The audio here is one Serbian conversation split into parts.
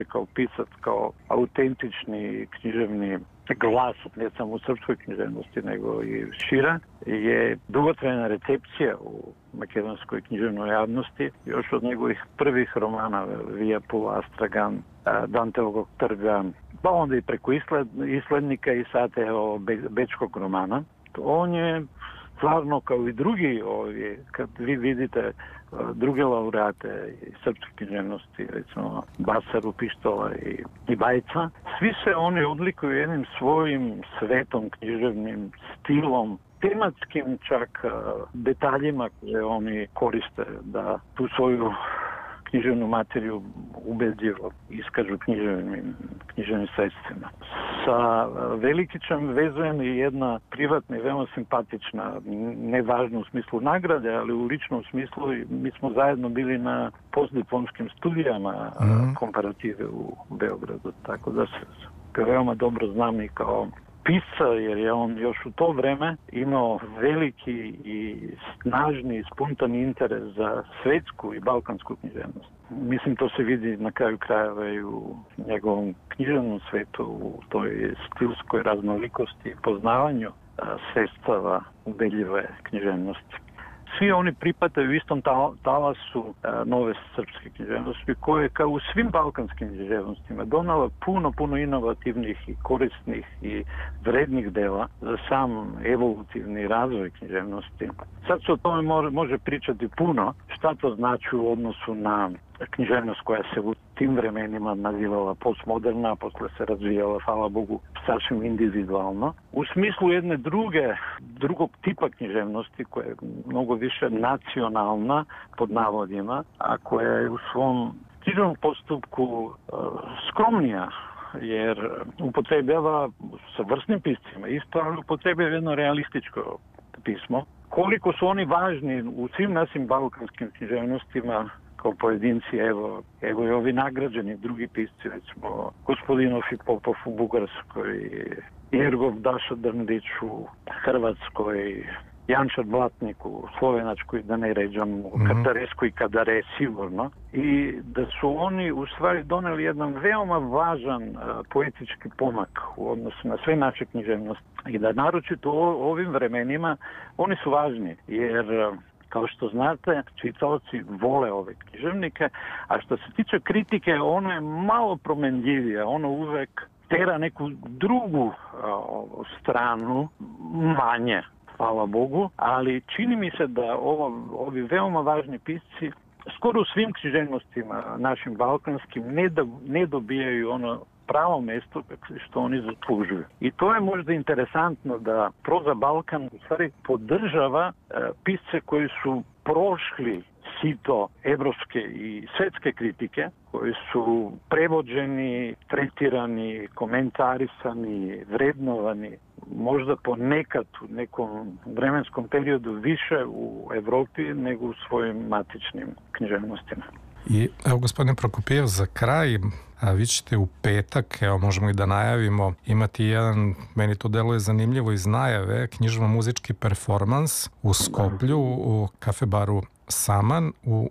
kao pisac, kao autentični književni glas, ne samo u srpskoj književnosti, nego i šira, je dugotrajna recepcija u makedonskoj književnoj javnosti, još od njegovih prvih romana Via Pula Astragan, Danteovog trga, pa onda i preko Islednika i sad evo bečkog romana. On je stvarno kao i drugi kad vi vidite druge laureate iz srpske književnosti, recimo Basaru, Pištola i Bajca, svi se oni odlikuju jednim svojim svetom, književnim stilom, tematskim čak detaljima koje oni koriste da tu svoju književnu materiju ubedljivo iskažu književnim sredstvima. Sa Velikićem vezujem i jedna privatna i veoma simpatična, nevažna u smislu nagrade, ali u ličnom smislu mi smo zajedno bili na postdiplomskim studijama komparative u Beogradu, tako da se veoma dobro znam i kao pisca, jer je on još u to vreme imao veliki i snažni i spontani interes za svetsku i balkansku književnost. Mislim, to se vidi na kraju krajeva i u njegovom književnom svetu, u toj stilskoj raznolikosti i poznavanju sredstava ubedljive književnosti. Svi oni pripadaju istom talasu nove srpske književnosti, koje kao u svim balkanskim književnostima donala puno inovativnih i korisnih i vrednih dela za sam evolutivni razvoj književnosti. Sad se o tome može pričati puno, šta to znači u odnosu na književnost koja se u tim vremenima nazivala postmoderna, posle se razvijala, hvala Bogu, sasvim individualno. U smislu jedne drugog tipa književnosti koja je mnogo više nacionalna, pod navodima, a koja je u svom književnom postupku skromnija, jer upotrebljava sa vrsnim piscima isto, ali upotrebljava jedno realističko pismo. Koliko su oni važni u svim našim balkanskim književnostima kao pojedinci, evo i ovi nagrađeni drugi pisci, recimo Gospodinov i Popov u Bugarskoj, Jergov Daša Drndić u Hrvatskoj, Jančar Blatnik u Slovenačkoj, da ne ređam, Kataresko i Kadare sigurno. I da su oni u stvari doneli jedan veoma važan poetički pomak u odnosu na sve naše književnosti. I da naročito u ovim vremenima oni su važni, jer kao što znate, čitaoci vole ove književnike, a što se tiče kritike, ono je malo promenljivije, ono uvek tera neku drugu stranu, manje, hvala Bogu, ali čini mi se da ovi veoma važni pisci skoro u svim književnostima našim balkanskim ne dobijaju ono pravo mesto što oni zaslužuju. I to je možda interesantno da proza Balkan u stvari podržava pisce koji su prošli sito evropske i svetske kritike, koji su prevođeni, tretirani, komentarisani, vrednovani, možda ponekad u nekom vremenskom periodu više u Evropi nego u svojim matičnim književnostima. I evo, gospodine Prokopijev, za kraj, vi ćete u petak, evo možemo i da najavimo, imati jedan, meni to deluje zanimljivo iz najave, književno-muzički performans u Skoplju, u kafe baru Saman u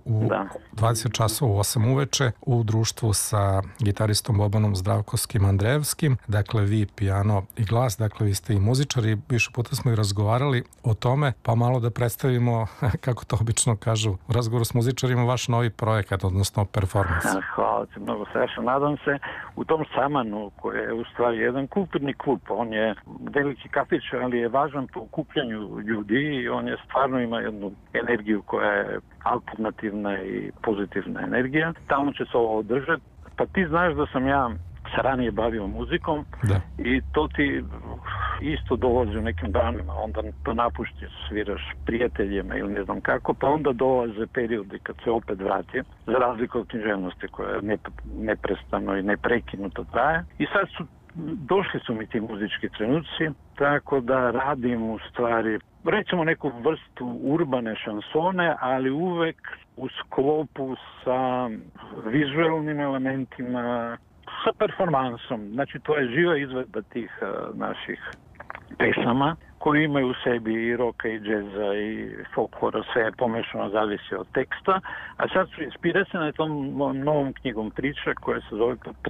20 časova u 8 uveče u društvu sa gitaristom Bobanom Zdravkovskim Andrejevskim. Dakle, vi pijano i glas, dakle vi ste i muzičari. Više puta smo i razgovarali o tome, pa malo da predstavimo, kako to obično kažu u razgovoru s muzičarima, vaš novi projekat, odnosno performans. Hvala ti mnogo, Saša. Nadam se u tom Samanu, koji je u stvari jedan kulturni klub. On je veliki kafić, ali je važan po okupljanju ljudi i on je stvarno ima jednu energiju koja je alternativna i pozitivna energija. Tamo će se ovo održati. Pa ti znaš da sam ja se ranije bavio muzikom i to ti isto dolazi u nekim danima. Onda to napuštiš, sviraš prijateljima ili ne znam kako, pa onda dolaze periodi kad se opet vrati, za razliku od književnosti koja neprestano i neprekinuto traje. I sad došli su mi ti muzički trenuci, tako da radim u stvari recimo neku vrstu urbane šansone, ali uvek u sklopu sa vizualnim elementima, sa performansom. Znači, to je živa izvedba tih naših pesama koji imaju u sebi i roka i džeza i folklora, sve je pomešano, zavisi od teksta, a sad su inspirisane tom novom knjigom priča koja se zove